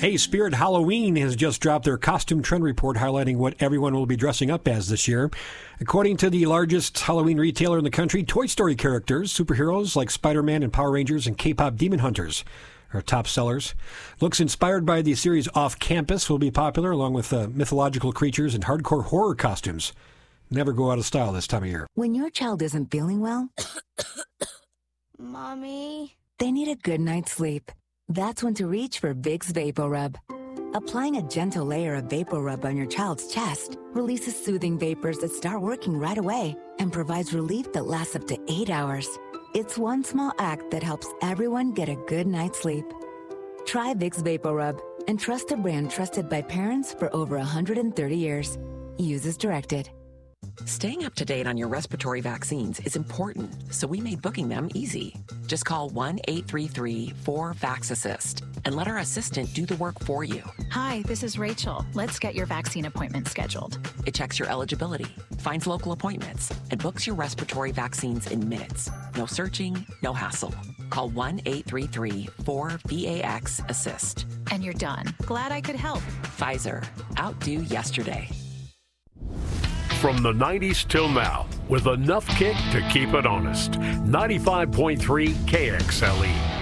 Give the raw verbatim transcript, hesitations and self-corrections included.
Hey, Spirit Halloween has just dropped their costume trend report highlighting what everyone will be dressing up as this year. According to the largest Halloween retailer in the country, Toy Story characters, superheroes like Spider-Man and Power Rangers and K-pop Demon Hunters are top sellers. Looks inspired by the series Off Campus will be popular, along with uh, mythological creatures and hardcore horror costumes. Never go out of style this time of year. When your child isn't feeling well, Mommy, they need a good night's sleep. That's when to reach for Vicks VapoRub. Applying a gentle layer of VapoRub on your child's chest releases soothing vapors that start working right away and provides relief that lasts up to eight hours. It's one small act that helps everyone get a good night's sleep. Try Vicks VapoRub and trust a brand trusted by parents for over one hundred thirty years. Use as directed. Staying up to date on your respiratory vaccines is important, so we made booking them easy. Just call one eight three three four VAX-ASSIST and let our assistant do the work for you. Hi, this is Rachel. Let's get your vaccine appointment scheduled. It checks your eligibility, finds local appointments, and books your respiratory vaccines in minutes. No searching, no hassle. Call one eight three three four VAX-ASSIST. And you're done. Glad I could help. Pfizer. Outdo yesterday. From the nineties till now, with enough kick to keep it honest. ninety-five point three K X L E.